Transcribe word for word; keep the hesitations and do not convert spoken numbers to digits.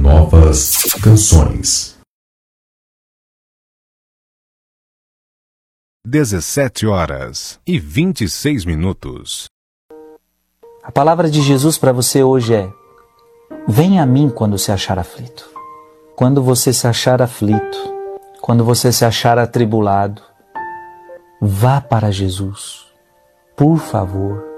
novas canções. dezessete horas e vinte e seis minutos. A palavra de Jesus para você hoje é: venha a mim quando se achar aflito. Quando você se achar aflito, quando você se achar atribulado, vá para Jesus, por favor.